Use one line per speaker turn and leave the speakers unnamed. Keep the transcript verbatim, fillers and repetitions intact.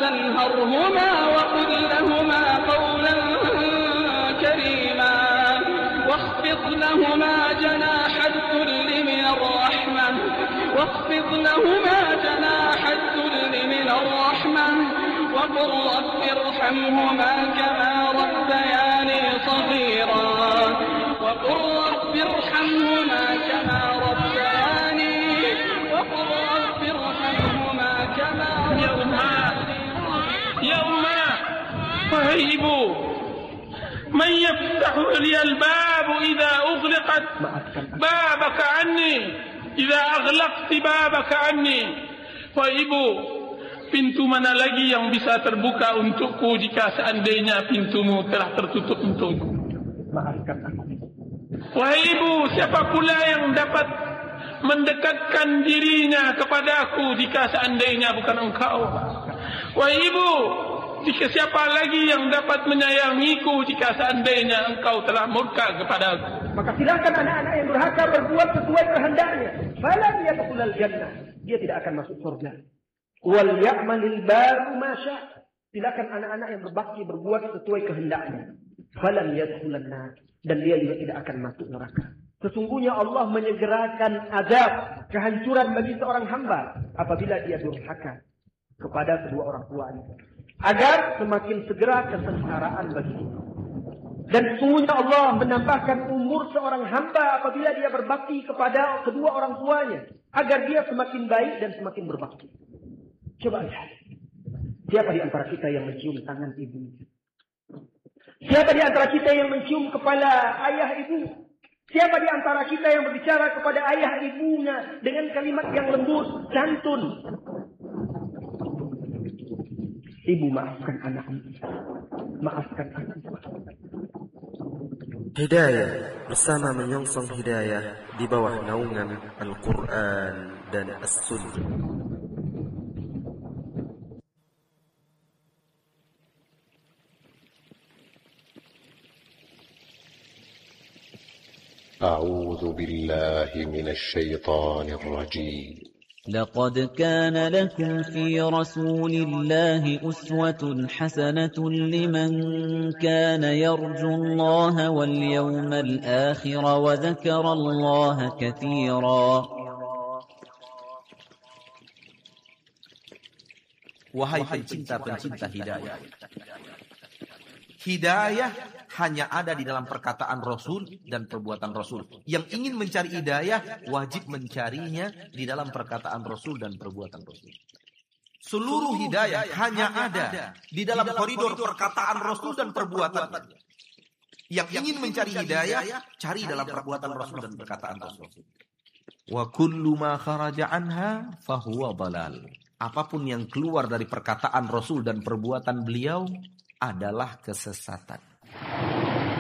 تنهرهما وقل لهما قولا كريما واخفض لهما جناح الذل من الرحمة واخفض لهما جناح الذل من الرحمة وقل رب ارحمهما كما ربياني صغيرا وقل رب ارحمهما كما ربياني وقل رب ارحمهما كما ربياني
يوم wahai ibu, man yaftahu li al-bab idza ughliqat babaka anni idza aghlaqti babaka anni. Wahai ibu, pintu mana lagi yang bisa terbuka untukku jika seandainya pintumu telah tertutup untukku?
Maafkan aku.
Wahai ibu, siapa pula yang dapat mendekatkan dirinya kepadaku jika seandainya bukan engkau? Wahai ibu, jika siapa lagi yang dapat menyayangiku jika seandainya engkau telah murka kepadaku?
Maka silakan anak-anak yang durhaka berbuat sesuai kehendaknya. Falam yadkhulul jannah. Dia tidak akan masuk surga. Wal ya'malil baru ma syaa'. Silakan anak-anak yang berbakti berbuat sesuai kehendaknya. Falam yadkhulan nar. Dan dia juga tidak akan masuk neraka. Sesungguhnya Allah menyegerakan azab, kehancuran bagi seorang hamba apabila dia durhaka kepada kedua orang tuanya, agar semakin segera kesengsaraan baginya. Dan sesungguhnya Allah menambahkan umur seorang hamba apabila dia berbakti kepada kedua orang tuanya, agar dia semakin baik dan semakin berbakti. Coba lihat, siapa di antara kita yang mencium tangan ibunya? Siapa di antara kita yang mencium kepala ayah ibu? Siapa di antara kita yang berbicara kepada ayah ibunya dengan kalimat yang lembut, santun? Ibu, maafkan anakmu. Maafkan anakmu.
Hidayah bersama menyongsong hidayah di bawah naungan Al-Quran dan As-Sunnah.
أعوذ بالله من الشيطان الرجيم.
لقد كان لكم في رسول الله أسوة حسنة لمن كان يرجو الله واليوم الآخر وذكر الله كثيرا.
Wahai pencinta-pencinta hidayah, hidayah hanya ada di dalam perkataan Rasul dan perbuatan Rasul. Yang ingin mencari hidayah wajib mencarinya di dalam perkataan Rasul dan perbuatan Rasul. Seluruh hidayah hanya ada di dalam koridor perkataan Rasul dan perbuatan. Yang ingin mencari hidayah, cari dalam perbuatan Rasul dan perkataan Rasul. Wa kullu ma kharaja anha fahuwa dhalal. Apapun yang keluar dari perkataan Rasul dan perbuatan beliau adalah kesesatan.